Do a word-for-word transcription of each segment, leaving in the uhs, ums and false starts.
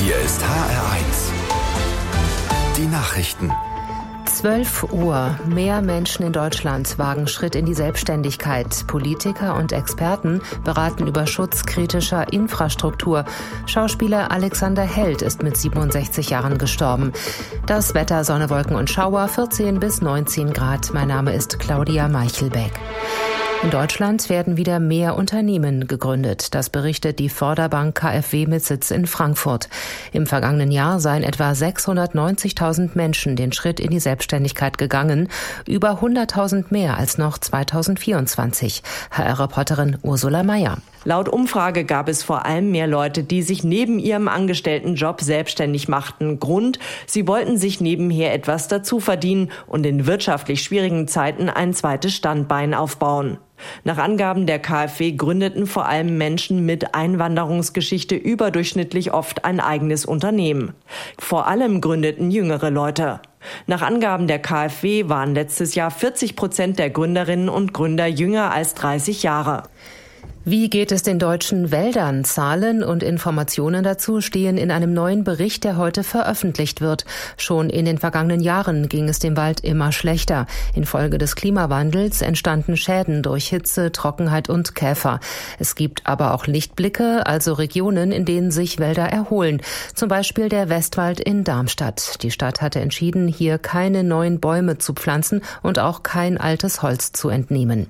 Hier ist H R eins. Die Nachrichten. zwölf Uhr. Mehr Menschen in Deutschland wagen Schritt in die Selbstständigkeit. Politiker und Experten beraten über Schutz kritischer Infrastruktur. Schauspieler Alexander Held ist mit siebenundsechzig Jahren gestorben. Das Wetter, Sonne, Wolken und Schauer, vierzehn bis neunzehn Grad. Mein Name ist Claudia Meichelbeck. In Deutschland werden wieder mehr Unternehmen gegründet. Das berichtet die Förderbank K f W mit Sitz in Frankfurt. Im vergangenen Jahr seien etwa sechshundertneunzigtausend Menschen den Schritt in die Selbstständigkeit gegangen. Über hunderttausend mehr als noch zweitausendvierundzwanzig. H R-Reporterin Ursula Meier. Laut Umfrage gab es vor allem mehr Leute, die sich neben ihrem Angestelltenjob selbstständig machten. Grund: Sie wollten sich nebenher etwas dazu verdienen und in wirtschaftlich schwierigen Zeiten ein zweites Standbein aufbauen. Nach Angaben der K f W gründeten vor allem Menschen mit Einwanderungsgeschichte überdurchschnittlich oft ein eigenes Unternehmen. Vor allem gründeten jüngere Leute. Nach Angaben der K f W waren letztes Jahr vierzig Prozent der Gründerinnen und Gründer jünger als dreißig Jahre. Wie geht es den deutschen Wäldern? Zahlen und Informationen dazu stehen in einem neuen Bericht, der heute veröffentlicht wird. Schon in den vergangenen Jahren ging es dem Wald immer schlechter. Infolge des Klimawandels entstanden Schäden durch Hitze, Trockenheit und Käfer. Es gibt aber auch Lichtblicke, also Regionen, in denen sich Wälder erholen. Zum Beispiel der Westwald in Darmstadt. Die Stadt hatte entschieden, hier keine neuen Bäume zu pflanzen und auch kein altes Holz zu entnehmen.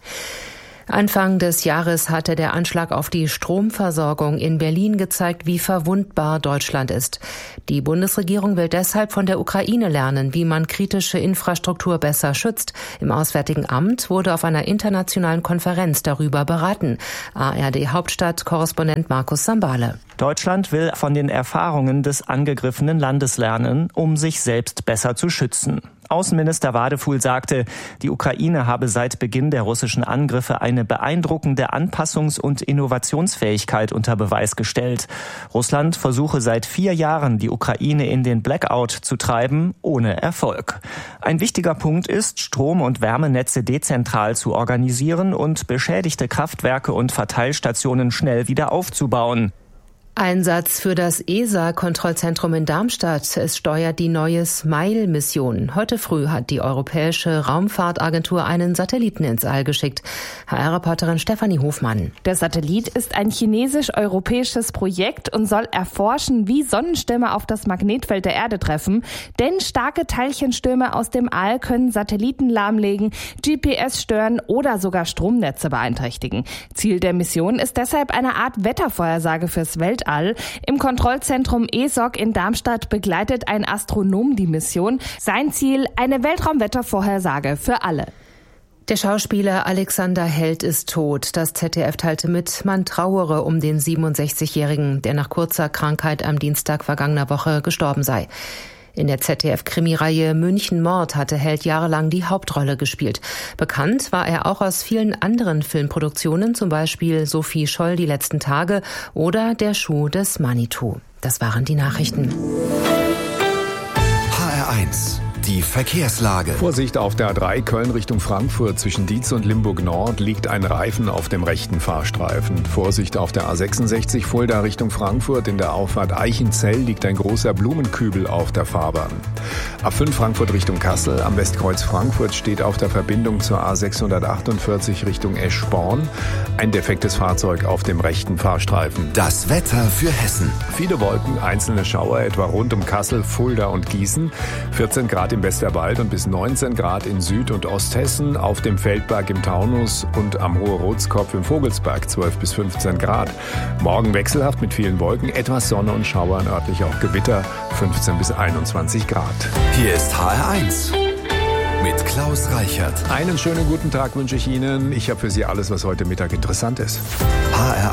Anfang des Jahres hatte der Anschlag auf die Stromversorgung in Berlin gezeigt, wie verwundbar Deutschland ist. Die Bundesregierung will deshalb von der Ukraine lernen, wie man kritische Infrastruktur besser schützt. Im Auswärtigen Amt wurde auf einer internationalen Konferenz darüber beraten. A R D-Hauptstadt-Korrespondent Markus Sambale. Deutschland will von den Erfahrungen des angegriffenen Landes lernen, um sich selbst besser zu schützen. Außenminister Wadefuhl sagte, die Ukraine habe seit Beginn der russischen Angriffe eine beeindruckende Anpassungs- und Innovationsfähigkeit unter Beweis gestellt. Russland versuche seit vier Jahren, die Ukraine in den Blackout zu treiben, ohne Erfolg. Ein wichtiger Punkt ist, Strom- und Wärmenetze dezentral zu organisieren und beschädigte Kraftwerke und Verteilstationen schnell wieder aufzubauen. Einsatz für das E S A-Kontrollzentrum in Darmstadt. Es steuert die neue SMILE-Mission. Heute früh hat die Europäische Raumfahrtagentur einen Satelliten ins All geschickt. H R-Reporterin Stefanie Hofmann. Der Satellit ist ein chinesisch-europäisches Projekt und soll erforschen, wie Sonnenstürme auf das Magnetfeld der Erde treffen. Denn starke Teilchenstürme aus dem All können Satelliten lahmlegen, G P S stören oder sogar Stromnetze beeinträchtigen. Ziel der Mission ist deshalb eine Art Wettervorhersage fürs Weltall. Im Kontrollzentrum E S O C in Darmstadt begleitet ein Astronom die Mission. Sein Ziel: eine Weltraumwettervorhersage für alle. Der Schauspieler Alexander Held ist tot. Das Z D F teilte mit, man trauere um den siebenundsechzigjährigen, der nach kurzer Krankheit am Dienstag vergangener Woche gestorben sei. In der Z D F-Krimireihe München Mord hatte Held jahrelang die Hauptrolle gespielt. Bekannt war er auch aus vielen anderen Filmproduktionen, zum Beispiel Sophie Scholl, Die letzten Tage oder Der Schuh des Manitou. Das waren die Nachrichten. H R eins. Die Verkehrslage. Vorsicht auf der A drei Köln Richtung Frankfurt. Zwischen Dietz und Limburg Nord liegt ein Reifen auf dem rechten Fahrstreifen. Vorsicht auf der A sechsundsechzig Fulda Richtung Frankfurt. In der Auffahrt Eichenzell liegt ein großer Blumenkübel auf der Fahrbahn. A fünf Frankfurt Richtung Kassel. Am Westkreuz Frankfurt steht auf der Verbindung zur A sechshundertachtundvierzig Richtung Eschborn ein defektes Fahrzeug auf dem rechten Fahrstreifen. Das Wetter für Hessen. Viele Wolken, einzelne Schauer etwa rund um Kassel, Fulda und Gießen. vierzehn Grad im Westerwald und bis neunzehn Grad in Süd- und Osthessen, auf dem Feldberg im Taunus und am Hohe-Rotskopf im Vogelsberg zwölf bis fünfzehn Grad. Morgen wechselhaft mit vielen Wolken, etwas Sonne und Schauern, örtlich auch Gewitter, fünfzehn bis einundzwanzig Grad. Hier ist H R eins mit Klaus Reichert. Einen schönen guten Tag wünsche ich Ihnen. Ich habe für Sie alles, was heute Mittag interessant ist. H R